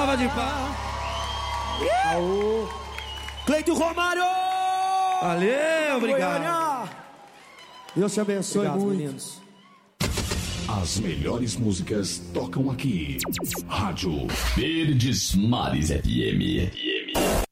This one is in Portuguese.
salva de palmas. Aô. Cleito Romário! Valeu, obrigado. Goiânia. Deus te abençoe. Obrigado, muito. Meninos. As melhores músicas tocam aqui. Rádio Verdes Mares FM.